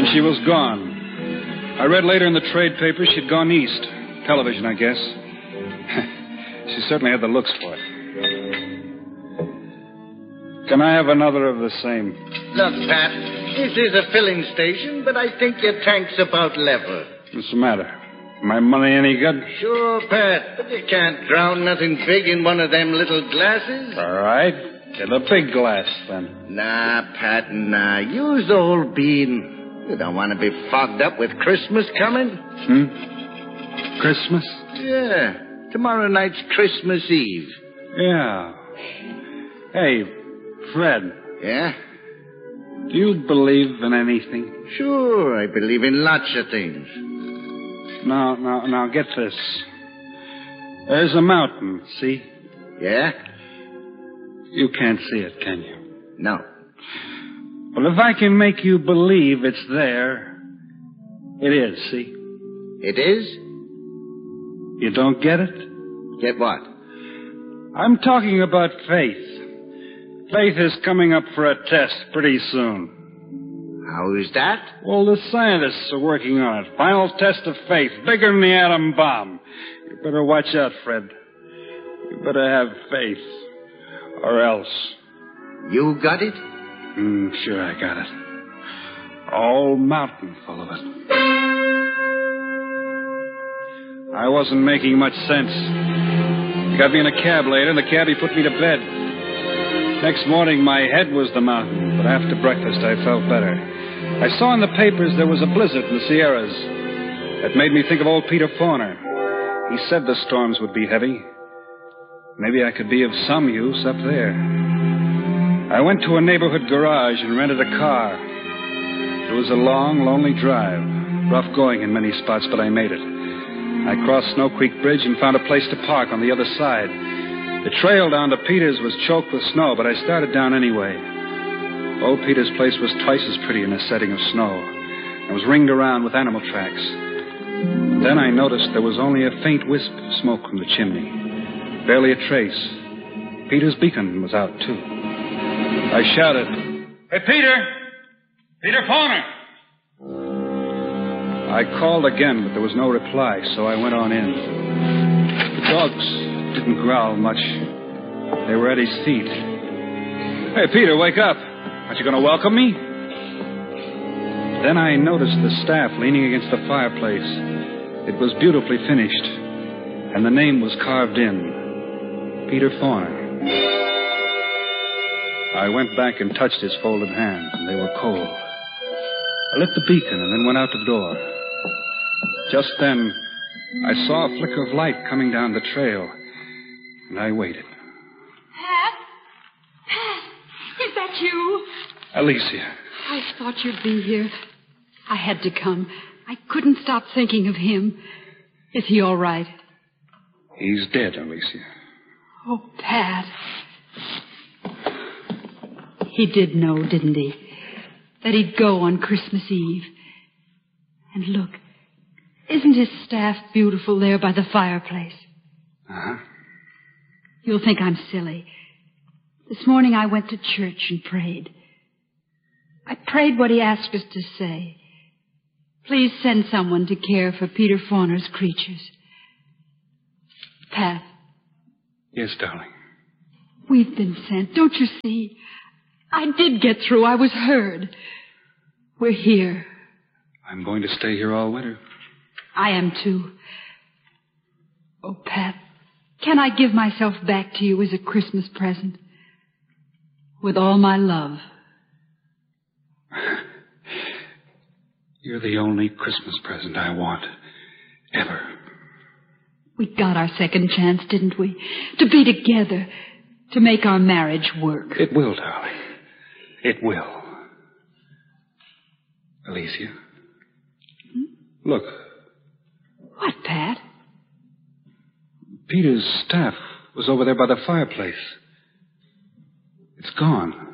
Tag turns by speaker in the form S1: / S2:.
S1: Then she was gone. I read later in the trade papers she'd gone east. Television, I guess. She certainly had the looks for it. Can I have another of the same?
S2: Look, Pat, this is a filling station, but I think your tank's about level.
S1: What's the matter? My money any good?
S2: Sure, Pat, but you can't drown nothing big in one of them little glasses.
S1: All right. Get a big glass, then.
S2: Nah, Pat, nah. Use the whole bean. You don't want to be fogged up with Christmas coming.
S1: Christmas?
S2: Yeah. Tomorrow night's Christmas Eve.
S1: Yeah. Hey, Fred.
S2: Yeah?
S1: Do you believe in anything?
S2: Sure, I believe in lots of things.
S1: Now, get this. There's a mountain, see?
S2: Yeah?
S1: You can't see it, can you?
S2: No.
S1: Well, if I can make you believe it's there, it is, see?
S2: It is?
S1: You don't get it?
S2: Get what?
S1: I'm talking about faith. Faith is coming up for a test pretty soon.
S2: How is that?
S1: Well, the scientists are working on it. Final test of faith, bigger than the atom bomb. You better watch out, Fred. You better have faith. Or else.
S2: You got it?
S1: Sure I got it. All mountain full of it. I wasn't making much sense. He got me in a cab later, and the cabbie put me to bed. Next morning, my head was the mountain, but after breakfast, I felt better. I saw in the papers there was a blizzard in the Sierras. That made me think of old Peter Fawner. He said the storms would be heavy. Maybe I could be of some use up there. I went to a neighborhood garage and rented a car. It was a long, lonely drive. Rough going in many spots, but I made it. I crossed Snow Creek Bridge and found a place to park on the other side. The trail down to Peter's was choked with snow, but I started down anyway. Old Peter's place was twice as pretty in a setting of snow. It was ringed around with animal tracks. Then I noticed there was only a faint wisp of smoke from the chimney. Barely a trace. Peter's beacon was out, too. I shouted, "Hey, Peter! Peter Fawner!" I called again, but there was no reply, so I went on in. The dogs didn't growl much. They were at his feet. "Hey, Peter, wake up. Aren't you going to welcome me?" Then I noticed the staff leaning against the fireplace. It was beautifully finished, and the name was carved in. Peter Fawner. I went back and touched his folded hands, and they were cold. I lit the beacon and then went out the door. Just then, I saw a flicker of light coming down the trail, and I waited.
S3: Pat? Pat, is that you?
S1: Alicia.
S3: I thought you'd be here. I had to come. I couldn't stop thinking of him. Is he all right?
S1: He's dead, Alicia.
S3: Oh, Pat. He did know, didn't he? That he'd go on Christmas Eve. And look, isn't his staff beautiful there by the fireplace?
S1: Uh-huh.
S3: You'll think I'm silly. This morning I went to church and prayed. I prayed what he asked us to say. Please send someone to care for Peter Fawner's creatures. Pat.
S1: Yes, darling.
S3: We've been sent. Don't you see? I did get through. I was heard. We're here.
S1: I'm going to stay here all winter.
S3: I am, too. Oh, Pat, can I give myself back to you as a Christmas present? With all my love.
S1: You're the only Christmas present I want. Ever.
S3: We got our second chance, didn't we? To be together. To make our marriage work.
S1: It will, darling. It will. Alicia. Look.
S3: What, Pat?
S1: Peter's staff was over there by the fireplace. It's gone.